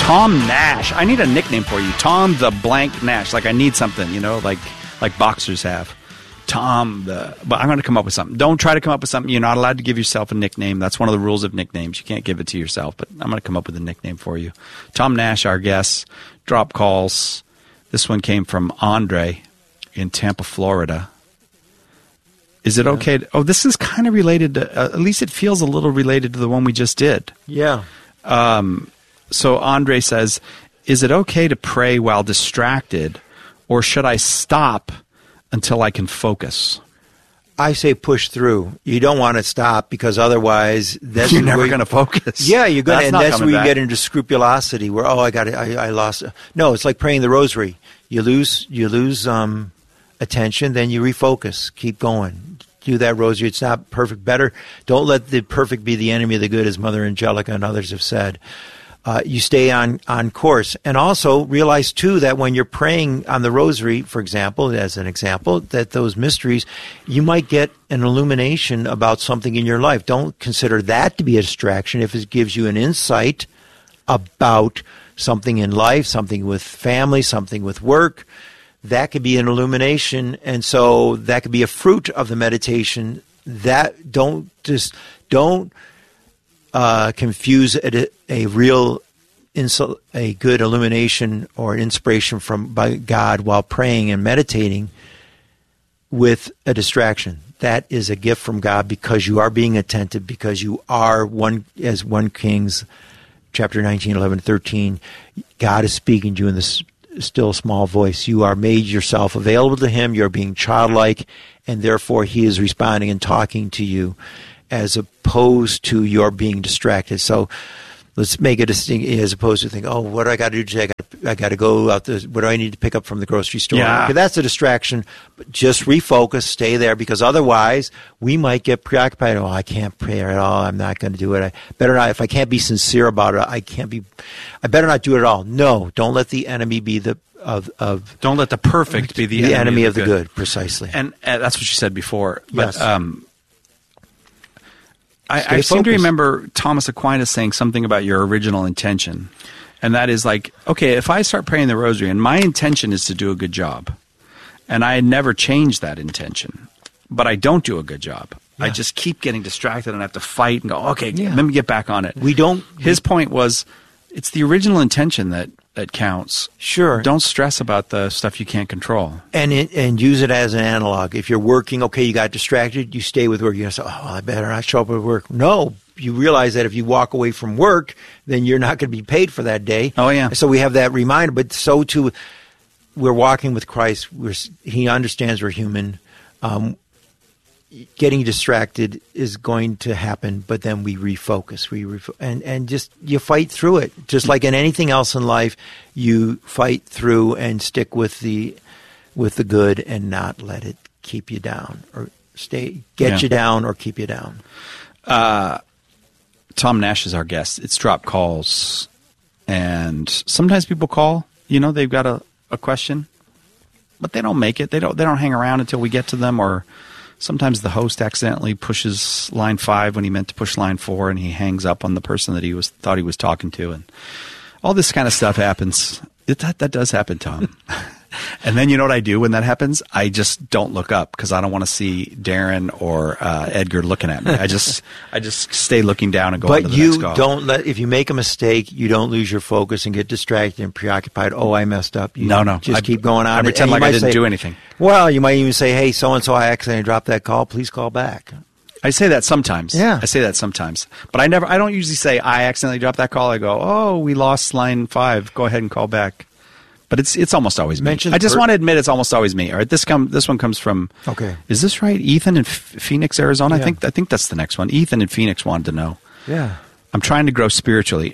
Tom Nash. I need a nickname for you. Tom the blank Nash. Like I need something, like boxers have. Tom the... But I'm going to come up with something. Don't try to come up with something. You're not allowed to give yourself a nickname. That's one of the rules of nicknames. You can't give it to yourself. But I'm going to come up with a nickname for you. Tom Nash, our guest. Drop calls. This one came from Andre in Tampa, Florida. Is it okay? This is kind of related to... at least it feels a little related to the one we just did. Yeah. So Andre says, is it okay to pray while distracted, or should I stop until I can focus? I say push through. You don't want to stop because otherwise that's you're never going to focus. Yeah, you're going to, and that's where you back. get into scrupulosity where I lost. No, it's like praying the rosary. You lose attention, then you refocus. Keep going. Do that rosary. It's not perfect. Better don't let the perfect be the enemy of the good, as Mother Angelica and others have said. You stay on course. And also realize, too, that when you're praying on the rosary, for example, as an example, that those mysteries, you might get an illumination about something in your life. Don't consider that to be a distraction if it gives you an insight about something in life, something with family, something with work. That could be an illumination, and so that could be a fruit of the meditation. That don't confuse a good illumination or inspiration by God while praying and meditating with a distraction. That is a gift from God because you are being attentive, because you are one, as 1 Kings chapter 19, 11, 13, God is speaking to you in this still small voice. You are made yourself available to Him. You're being childlike, and therefore He is responding and talking to you, as opposed to your being distracted. So let's make a distinction, as opposed to think, what do I got to do today? I got to go out there. What do I need to pick up from the grocery store? Yeah. Okay, that's a distraction. But just refocus, stay there, because otherwise we might get preoccupied. I can't pray at all. I'm not going to do it. I better not. If I can't be sincere about it, I better not do it at all. No, don't let the enemy be don't let the perfect be the enemy of the good. Precisely. And that's what you said before. But, yes. I seem to remember Thomas Aquinas saying something about your original intention. And that is like, okay, if I start praying the rosary and my intention is to do a good job, and I never change that intention, but I don't do a good job. Yeah. I just keep getting distracted and I have to fight and go, okay, let me get back on it. His point was, it's the original intention that counts. Sure. Don't stress about the stuff you can't control. And use it as an analog. If you're working, okay, you got distracted, you stay with work. You're going to say, I better not show up at work. No, you realize that if you walk away from work, then you're not going to be paid for that day. Oh, yeah. So we have that reminder. But so, too, we're walking with Christ. He understands we're human. Getting distracted is going to happen, but then we refocus. And just you fight through it. Just like in anything else in life, you fight through and stick with the good and not let it keep you down or you down or keep you down. Tom Nash is our guest. It's Drop Calls, and sometimes people call. They've got a question, but they don't make it. They don't hang around until we get to them, or sometimes the host accidentally pushes line 5 when he meant to push line 4, and he hangs up on the person that he thought he was talking to, and all this kind of stuff happens. That does happen, Tom. And then you know what I do when that happens? I just don't look up because I don't want to see Darren or Edgar looking at me. I just stay looking down and go on to the next call. But if you make a mistake, you don't lose your focus and get distracted and preoccupied. I messed up. No. Just keep going on. I pretend like I didn't do anything. Well, you might even say, hey, so-and-so, I accidentally dropped that call. Please call back. I say that sometimes. Yeah. I say that sometimes. But I don't usually say, I accidentally dropped that call. I go, we lost line 5. Go ahead and call back. But it's almost always me. I just want to admit it's almost always me. All right, this one comes from. Okay. Is this right? Ethan in Phoenix, Arizona. Yeah. I think that's the next one. Ethan in Phoenix wanted to know. Yeah. I'm trying to grow spiritually.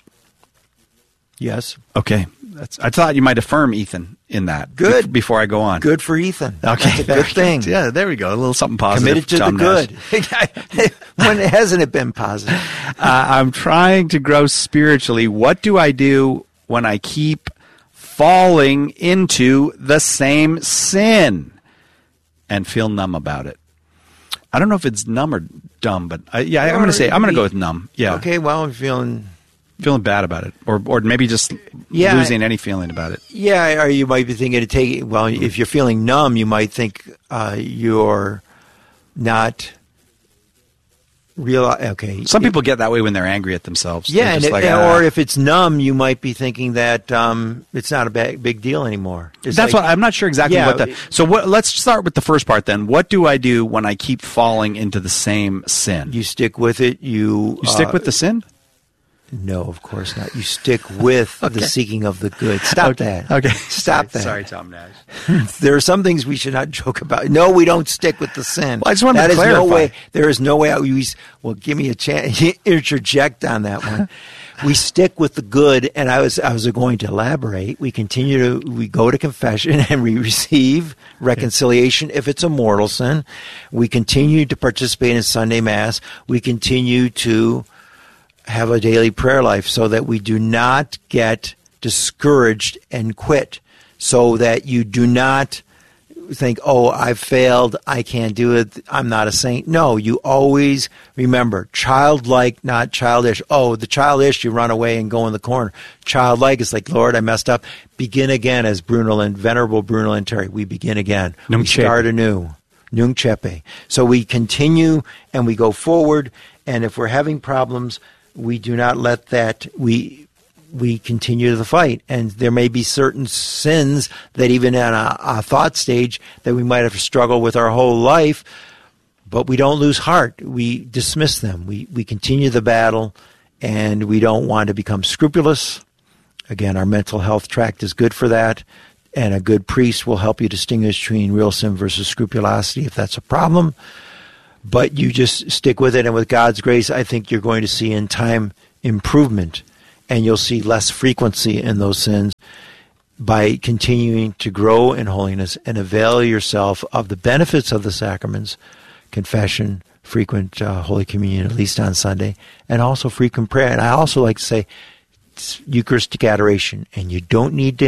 Yes. Okay. I thought you might affirm Ethan in that. Good. Before I go on. Good for Ethan. Okay. That's a good thing. Yeah. There we go. A little something positive. Committed to Tom the good. When hasn't it been positive? I'm trying to grow spiritually. What do I do when I keep falling into the same sin and feel numb about it? I don't know if it's numb or dumb, but I'm going to go with numb. Yeah. Okay, well, I'm feeling feeling bad about it, or maybe just losing any feeling about it. Yeah, or you might be thinking if you're feeling numb, you might think you're not real. Okay. Some people get that way when they're angry at themselves. Yeah, or if it's numb, you might be thinking that it's not a big deal anymore. That's what I'm not sure exactly what So let's start with the first part then. What do I do when I keep falling into the same sin? You stick with it. You stick with the sin? No, of course not. You stick with the seeking of the good. Stop that. Okay. Stop that. Sorry, Tom Nash. There are some things we should not joke about. No, we don't stick with the sin. Well, I just wanted to clarify. There is no way. Well, give me a chance. Interject on that one. We stick with the good, and I was going to elaborate. We go to confession and we receive reconciliation if it's a mortal sin. We continue to participate in Sunday Mass. We continue to have a daily prayer life so that we do not get discouraged and quit, so that you do not think, oh, I've failed, I can't do it, I'm not a saint. No, you always remember, childlike, not childish. Oh, the childish, you run away and go in the corner. Childlike is like, Lord, I messed up. Begin again, as Venerable Bruno Lanteri. We begin again. We start anew. Nunc Cepe. So we continue and we go forward, and if we're having problems, we do not let that, we continue the fight. And there may be certain sins that even in a thought stage that we might have struggled with our whole life, but we don't lose heart. We dismiss them. We continue the battle, and we don't want to become scrupulous. Again, our mental health tract is good for that, and a good priest will help you distinguish between real sin versus scrupulosity if that's a problem. But you just stick with it, and with God's grace, I think you're going to see in time improvement, and you'll see less frequency in those sins by continuing to grow in holiness and avail yourself of the benefits of the sacraments, confession, frequent Holy Communion, at least on Sunday, and also frequent prayer. And I also like to say Eucharistic adoration, and you don't need to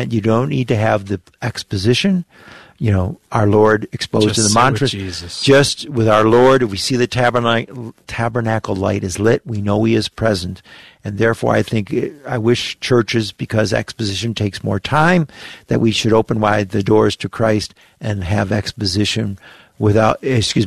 have the exposition. Our Lord exposed in the mantras. Just with our Lord, if we see the tabernacle light is lit, we know He is present. And therefore, I wish churches, because exposition takes more time, that we should open wide the doors to Christ and have adoration without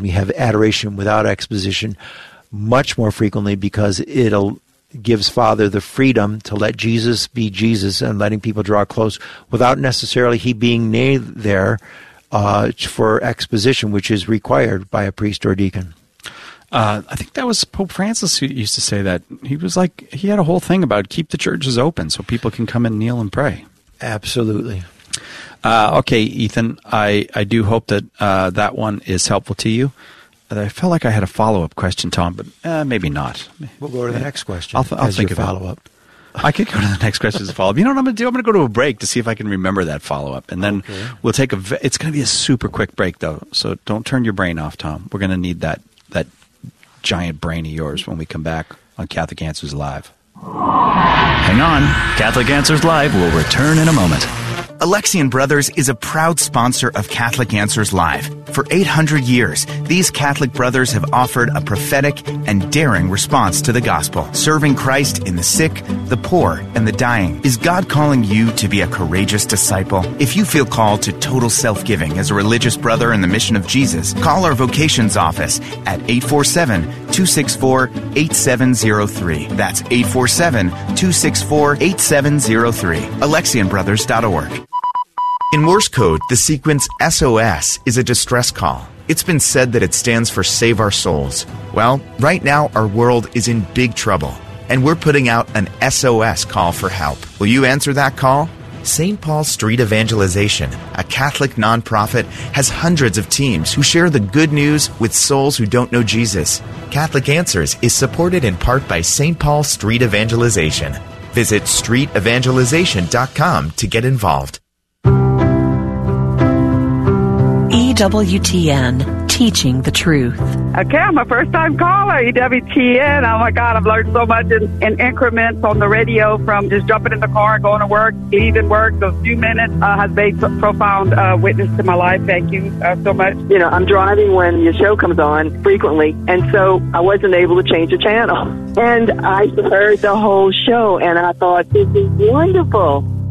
exposition much more frequently, because it'll gives Father the freedom to let Jesus be Jesus and letting people draw close without necessarily He being there for exposition, which is required by a priest or deacon. I think that was Pope Francis who used to say that. He had a whole thing about keep the churches open so people can come and kneel and pray. Absolutely. Okay, Ethan, I do hope that that one is helpful to you. I felt like I had a follow-up question, Tom, but maybe not. We'll go to the next question. I'll think of follow-up. I could go to the next question as a follow-up. You know what I'm going to do? I'm going to go to a break to see if I can remember that follow-up. And then we'll take it's going to be a super quick break, though, so don't turn your brain off, Tom. We're going to need that giant brain of yours when we come back on Catholic Answers Live. Hang on. Catholic Answers Live will return in a moment. Alexian Brothers is a proud sponsor of Catholic Answers Live. For 800 years, these Catholic brothers have offered a prophetic and daring response to the gospel, serving Christ in the sick, the poor, and the dying. Is God calling you to be a courageous disciple? If you feel called to total self-giving as a religious brother in the mission of Jesus, call our vocations office at 847-264-8703. That's 847-264-8703. AlexianBrothers.org. In Morse code, the sequence SOS is a distress call. It's been said that it stands for Save Our Souls. Well, right now our world is in big trouble, and we're putting out an SOS call for help. Will you answer that call? St. Paul Street Evangelization, a Catholic nonprofit, has hundreds of teams who share the good news with souls who don't know Jesus. Catholic Answers is supported in part by St. Paul Street Evangelization. Visit streetevangelization.com to get involved. EWTN teaching the truth. Okay, I'm a first-time caller, EWTN. Oh, my God, I've learned so much in increments on the radio from just jumping in the car, going to work, leaving work. Those few minutes has made profound witness to my life. Thank you so much. You know, I'm driving when your show comes on frequently, and so I wasn't able to change the channel. And I heard the whole show, and I thought, this is wonderful.